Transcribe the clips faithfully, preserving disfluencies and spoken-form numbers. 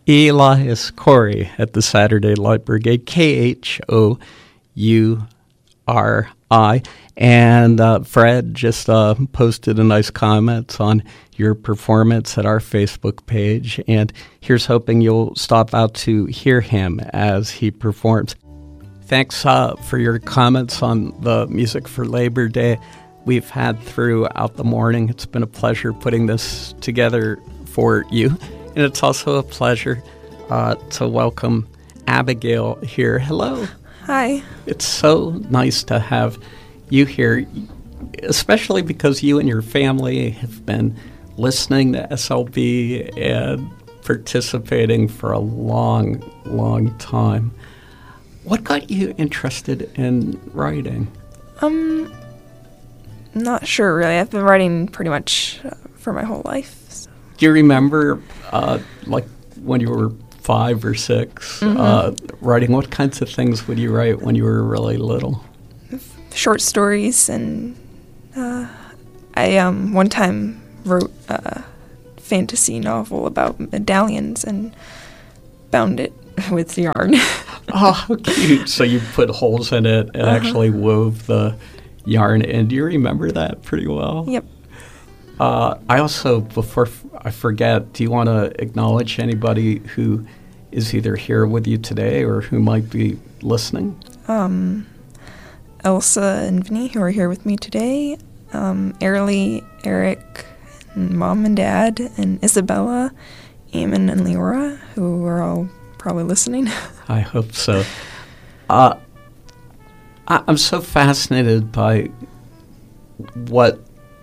Elias Corey at the Saturday Light Brigade, K H O U R I. And uh, Fred just uh, posted a nice comment on your performance at our Facebook page, and here's hoping you'll stop out to hear him as he performs. Thanks uh, for your comments on the music for Labor Day we've had throughout the morning. It's been a pleasure putting this together for you, and it's also a pleasure uh, to welcome Abigail here. Hello. Hi. It's so nice to have you here, especially because you and your family have been listening to S L B and participating for a long, long time. What got you interested in writing? Um, not sure, really. I've been writing pretty much uh, for my whole life. So. Do you remember, uh, like, when you were five or six, mm-hmm. uh, writing? What kinds of things would you write when you were really little? Short stories, and uh, I um, one time wrote a fantasy novel about medallions and bound it with yarn. Oh, how cute. So you put holes in it and uh-huh. actually wove the yarn in. Do you remember that pretty well? Yep. Uh, I also, before f- I forget, do you want to acknowledge anybody who is either here with you today or who might be listening? Um, Elsa and Vinny, who are here with me today. Um, Airly, Eric, and Mom and Dad, and Isabella, Eamon, and Leora, who are all probably listening. I hope so. Uh, I- I'm so fascinated by what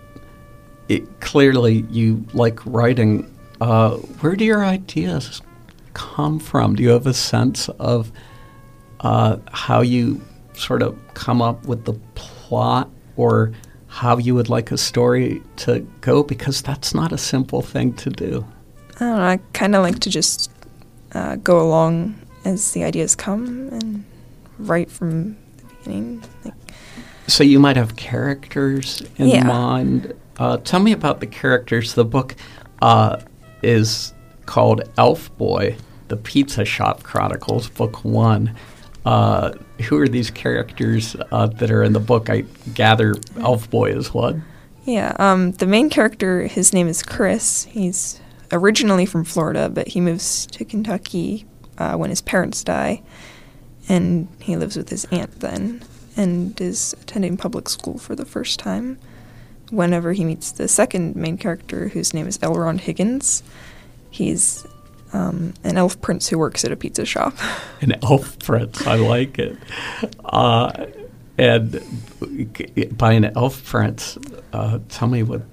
it clearly you like writing. Uh, where do your ideas come from? Do you have a sense of uh, how you sort of come up with the plot or how you would like a story to go? Because that's not a simple thing to do. I don't know. I kind of like to just uh, go along as the ideas come and write from the beginning. Like, so you might have characters in yeah. mind. Uh, tell me about the characters. The book uh, is called Elf Boy, The Pizza Shop Chronicles, Book One. Uh, who are these characters uh, that are in the book? I gather Elf Boy is one. Yeah, um, the main character, his name is Chris. He's originally from Florida, but he moves to Kentucky uh, when his parents die, and he lives with his aunt then, and is attending public school for the first time. Whenever he meets the second main character, whose name is Elrond Higgins, he's Um, an elf prince who works at a pizza shop. An elf prince, I like it. Uh, and by an elf prince, uh, tell me what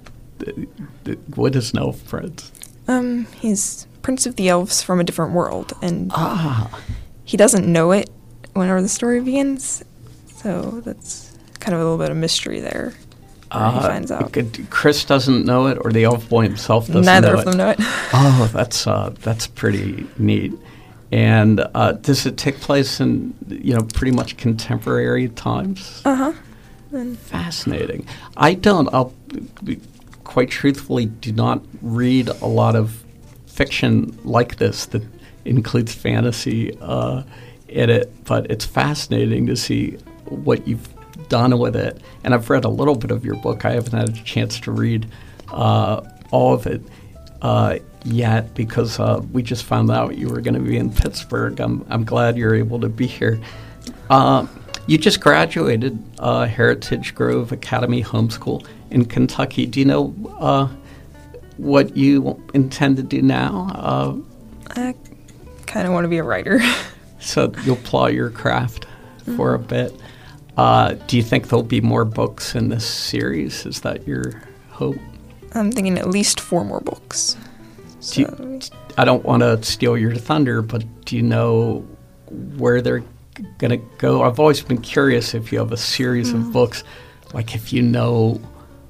what is an elf prince? Um, he's Prince of the Elves from a different world, and ah. he doesn't know it whenever the story begins. So that's kind of a little bit of mystery there. Uh, he finds out. Chris doesn't know it, or the elf boy himself doesn't Neither know of them know it. Oh, that's uh, that's pretty neat. And uh, does it take place in, you know, pretty much contemporary times? Uh-huh. Fascinating. I don't, I'll be, quite truthfully, do not read a lot of fiction like this that includes fantasy uh, in it, but it's fascinating to see what you've done with it. And I've read a little bit of your book. I haven't had a chance to read uh, all of it uh, yet because uh, we just found out you were going to be in Pittsburgh. I'm, I'm glad you're able to be here. Uh, you just graduated uh, Heritage Grove Academy Homeschool in Kentucky. Do you know uh, what you intend to do now? Uh, I kind of want to be a writer. So you'll plow your craft mm-hmm. for a bit. Uh, do you think there'll be more books in this series? Is that your hope? I'm thinking at least four more books. So. Do you, I don't want to steal your thunder, but do you know where they're going to go? I've always been curious if you have a series mm. of books, like if you know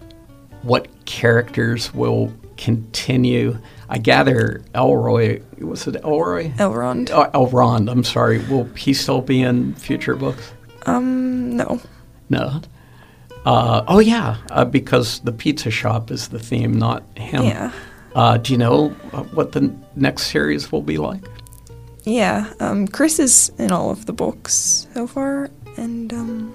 what characters will continue. I gather Elroy, was it Elroy? Elrond. Oh, Elrond, I'm sorry. Will he still be in future books? Um, no. No. Uh, oh, yeah, uh, because the pizza shop is the theme, not him. Yeah. Uh, do you know uh, what the next series will be like? Yeah, um, Chris is in all of the books so far, and um,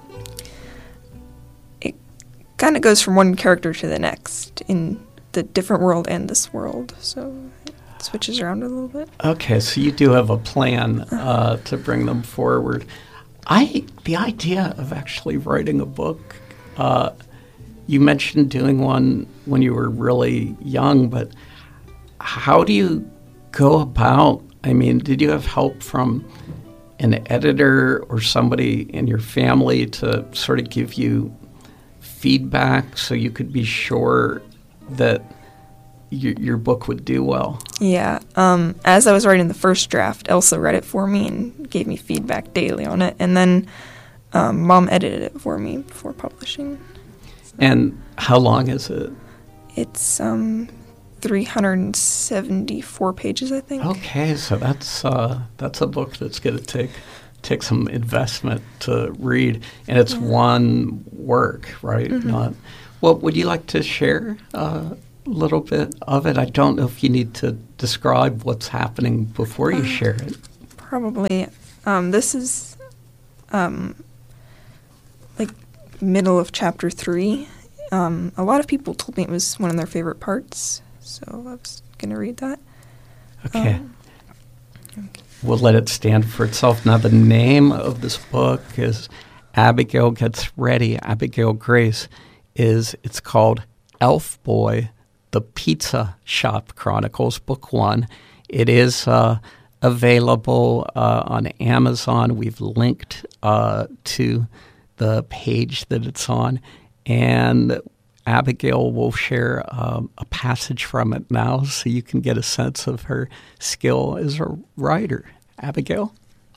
it kind of goes from one character to the next in the different world and this world, so it switches around a little bit. Okay, so you do have a plan uh, to bring them forward. I the idea of actually writing a book, uh, you mentioned doing one when you were really young, but how do you go about, I mean, did you have help from an editor or somebody in your family to sort of give you feedback so you could be sure that your, your book would do well? Yeah. Um, as I was writing the first draft, Elsa read it for me and gave me feedback daily on it. And then um, Mom edited it for me before publishing. So and how long is it? It's um, three hundred seventy-four pages, I think. Okay, so that's uh, that's a book that's going to take take some investment to read, and it's yeah. one work, right? Mm-hmm. Not. Well, would you like to share uh, a little bit of it? I don't know if you need to describe what's happening before you uh, share it. Probably. Um, this is um, like middle of chapter three. Um, a lot of people told me it was one of their favorite parts, so I was going to read that. Okay. Um, okay. We'll let it stand for itself. Now, the name of this book is Abigail Gets Ready, Abigail Grace. Is it's called Elf Boy, The Pizza Shop Chronicles, Book One. It is uh, available uh, on Amazon. We've linked uh, to the page that it's on, and Abigail will share um, a passage from it now so you can get a sense of her skill as a writer. Abigail?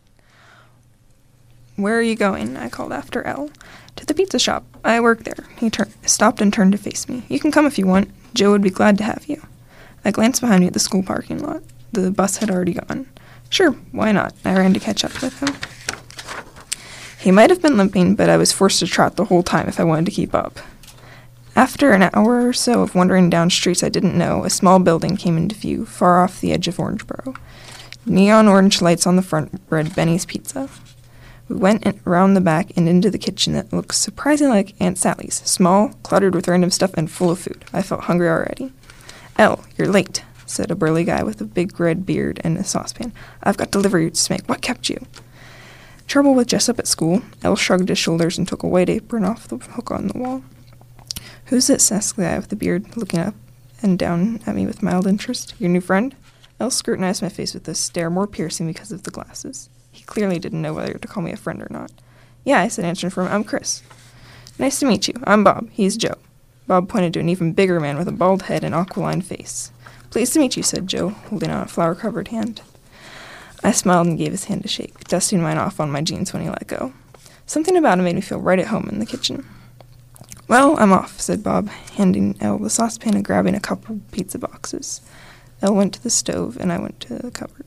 Where are you going? I called after Elle. To the pizza shop. I work there. He tur- stopped and turned to face me. You can come if you want. Joe would be glad to have you. I glanced behind me at the school parking lot. The bus had already gone. Sure, why not? I ran to catch up with him. He might have been limping, but I was forced to trot the whole time if I wanted to keep up. After an hour or so of wandering down streets I didn't know, a small building came into view, far off the edge of Orangeboro. Neon orange lights on the front read Benny's Pizza. We went in, around the back and into the kitchen that looked surprisingly like Aunt Sally's, small, cluttered with random stuff, and full of food. I felt hungry already. Elle, you're late, said a burly guy with a big red beard and a saucepan. I've got deliveries to make. What kept you? Trouble with Jessup at school. Elle shrugged his shoulders and took a white apron off the hook on the wall. Who's this? Asked the guy with the beard, looking up and down at me with mild interest. Your new friend? Elle scrutinized my face with a stare more piercing because of the glasses. He clearly didn't know whether to call me a friend or not. Yeah, I said, answering for him. I'm Chris. Nice to meet you. I'm Bob. He's Joe. Bob pointed to an even bigger man with a bald head and aquiline face. Pleased to meet you, said Joe, holding out a flour-covered hand. I smiled and gave his hand a shake, dusting mine off on my jeans when he let go. Something about him made me feel right at home in the kitchen. Well, I'm off, said Bob, handing Elle the saucepan and grabbing a couple pizza boxes. Elle went to the stove, and I went to the cupboard.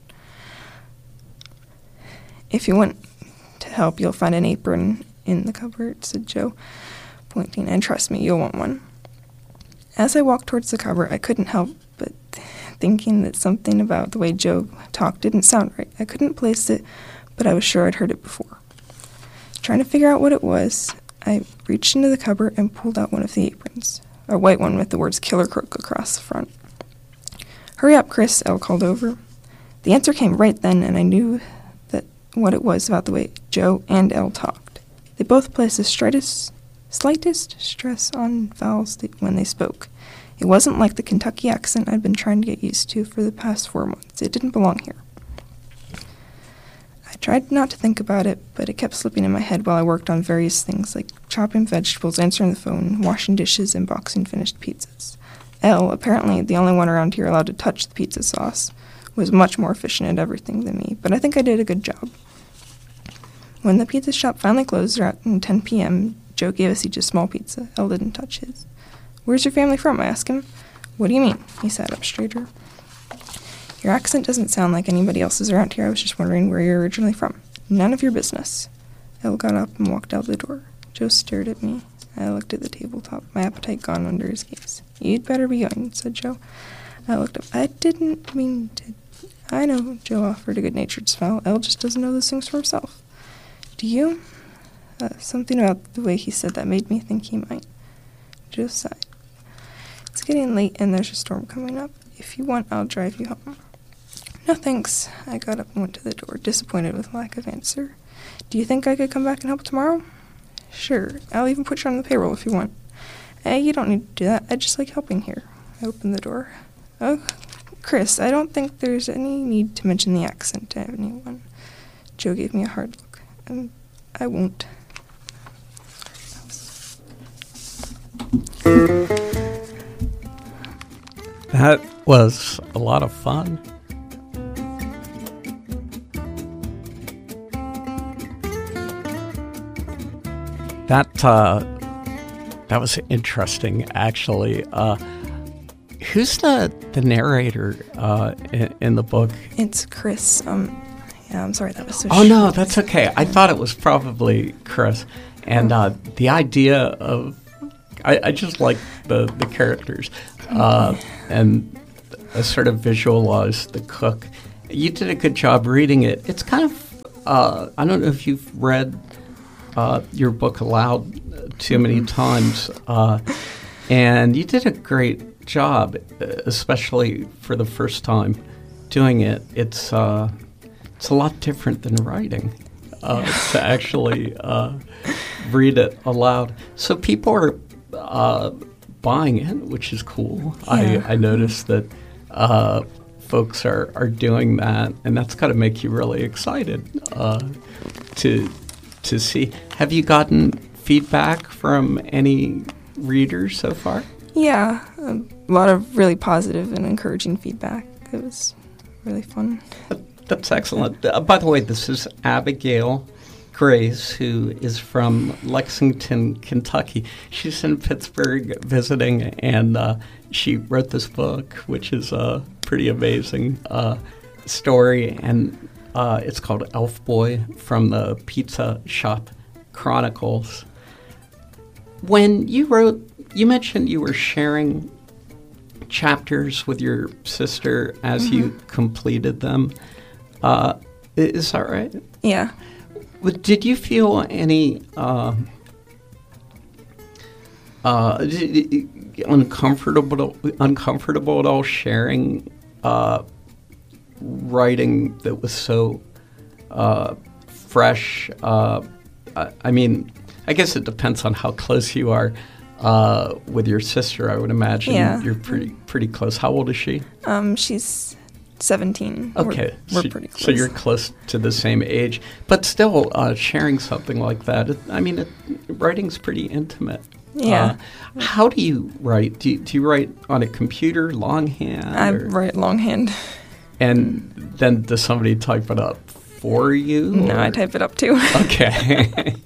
If you want to help, you'll find an apron in the cupboard, said Joe, pointing, and trust me, you'll want one. As I walked towards the cupboard, I couldn't help but thinking that something about the way Joe talked didn't sound right. I couldn't place it, but I was sure I'd heard it before. Trying to figure out what it was, I reached into the cupboard and pulled out one of the aprons, a white one with the words Killer Crook across the front. Hurry up, Chris, Elle called over. The answer came right then, and I knew that what it was about the way Joe and Elle talked. They both placed the slightest, slightest stress on vowels when they spoke. It wasn't like the Kentucky accent I'd been trying to get used to for the past four months. It didn't belong here. I tried not to think about it, but it kept slipping in my head while I worked on various things like chopping vegetables, answering the phone, washing dishes, and boxing finished pizzas. Elle, apparently the only one around here allowed to touch the pizza sauce, was much more efficient at everything than me, but I think I did a good job. When the pizza shop finally closed around ten p.m., Joe gave us each a small pizza. Elle didn't touch his. Where's your family from? I asked him. What do you mean? He sat up straighter. Your accent doesn't sound like anybody else's around here. I was just wondering where you're originally from. None of your business. Elle got up and walked out the door. Joe stared at me. I looked at the tabletop, my appetite gone under his gaze. You'd better be going, said Joe. I looked up. I didn't mean to. I know Joe offered a good-natured smile. Elle just doesn't know those things for himself. Do you? Uh, something about the way he said that made me think he might. Joe sighed. It's getting late and there's a storm coming up. If you want, I'll drive you home. No, thanks. I got up and went to the door, disappointed with lack of answer. Do you think I could come back and help tomorrow? Sure. I'll even put you on the payroll if you want. Eh, you don't need to do that. I just like helping here. I opened the door. Oh, Chris, I don't think there's any need to mention the accent to anyone. Joe gave me a hard look. Um, I won't. That was a lot of fun. That uh, that was interesting, actually. Uh, who's the the narrator uh, in, in the book? It's Chris. Um, yeah, I'm sorry that was so. Oh short. no, that's okay. I thought it was probably Chris, and uh, the idea of I, I just like the the characters, uh, and I sort of visualized the cook. You did a good job reading it. It's kind of uh, I don't know if you've read. Uh, your book aloud too many times, uh, and you did a great job, especially for the first time doing it. It's uh, it's a lot different than writing uh, to actually uh, read it aloud. So people are uh, buying it, which is cool. Yeah. I, I noticed that uh, folks are, are doing that, and that's got to make you really excited uh, to. to see. Have you gotten feedback from any readers so far? Yeah, a lot of really positive and encouraging feedback. It was really fun. That's excellent. Uh, by the way, this is Abigail Grace, who is from Lexington, Kentucky. She's in Pittsburgh visiting, and uh, she wrote this book, which is a pretty amazing uh, story, and Uh, it's called Elf Boy from the Pizza Shop Chronicles. When you wrote, you mentioned you were sharing chapters with your sister as mm-hmm. you completed them. Uh, is that right? Yeah. Did you feel any uh, uh, uncomfortable, uncomfortable at all sharing uh writing that was so uh, fresh? Uh, I, I mean, I guess it depends on how close you are uh, with your sister. I would imagine yeah. you're pretty pretty close. How old is she? Um, she's seventeen. Okay, we're, we're so, pretty close. So you're close to the same age, but still uh, sharing something like that. It, I mean, it, writing's pretty intimate. Yeah. Uh, how do you write? Do you, do you write on a computer, longhand? I or? write longhand. And then does somebody type it up for you? No, or? I type it up too. Okay.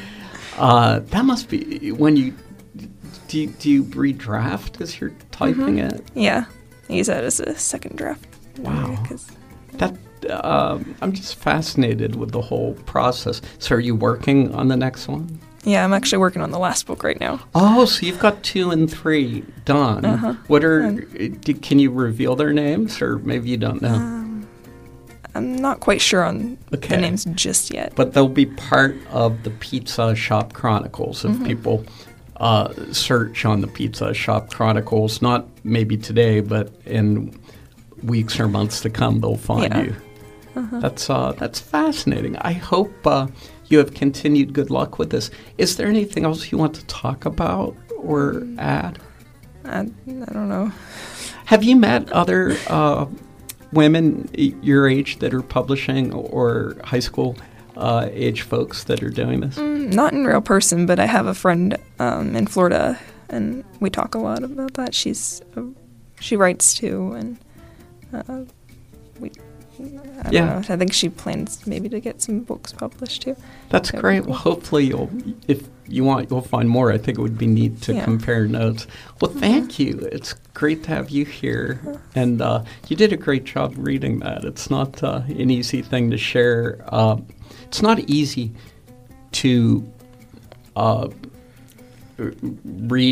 uh, that must be when you do. You, do you redraft as you're typing mm-hmm. it? Yeah, I use that as a second draft. Wow. Cause, that um, I'm just fascinated with the whole process. So, are you working on the next one? Yeah, I'm actually working on the last book right now. Oh, so you've got two and three done. Uh-huh. What are? And, do, can you reveal their names, or maybe you don't know? Um, I'm not quite sure on okay. the names just yet. But they'll be part of the Pizza Shop Chronicles. If mm-hmm. people uh, search on the Pizza Shop Chronicles, not maybe today, but in weeks or months to come, they'll find yeah. you. Uh-huh. That's uh, that's fascinating. I hope uh, you have continued good luck with this. Is there anything else you want to talk about or add? I, I don't know. Have you met other uh, women your age that are publishing, or high school uh, age folks that are doing this? Mm, not in real person, but I have a friend um, in Florida, and we talk a lot about that. She's uh, she writes too, and uh, we. I yeah, don't know. I think she plans maybe to get some books published too. That's so great. cool. Well, hopefully you'll, if you want, you'll find more. I think it would be neat to yeah. compare notes. Well, thank mm-hmm. you. It's great to have you here, and uh, you did a great job reading that. It's not uh, an easy thing to share. Uh, it's not easy to uh, read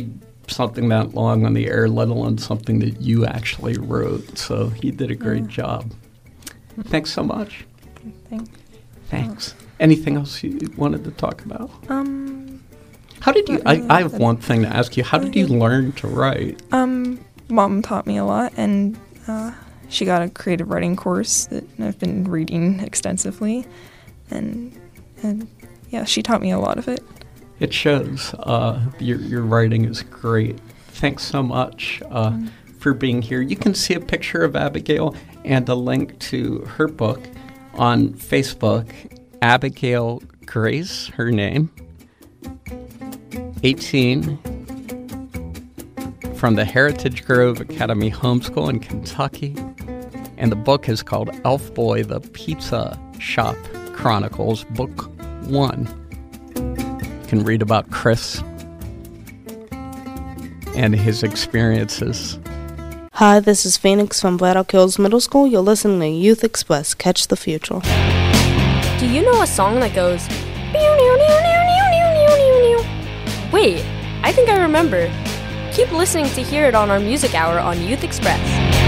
something that long on the air, let alone something that you actually wrote. So he did a great yeah. job. Thanks so much. Thanks. Thanks. Anything else you wanted to talk about? Um, How did you, I, I have one thing to ask you. How did you learn to write? Um, Mom taught me a lot, and uh, she got a creative writing course that I've been reading extensively. And, and yeah, she taught me a lot of it. It shows. Uh, your, your writing is great. Thanks so much uh, mm. for being here. You can see a picture of Abigail and a link to her book on Facebook. Abigail Grace, her name, eighteen, from the Heritage Grove Academy Homeschool in Kentucky. And the book is called Elf Boy, the Pizza Shop Chronicles, Book One. You can read about Chris and his experiences. Hi, this is Phoenix from Black Elk Hills Middle School. You're listening to Youth Express. Catch the future. Do you know a song that goes... Wait, I think I remember. Keep listening to hear it on our music hour on Youth Express.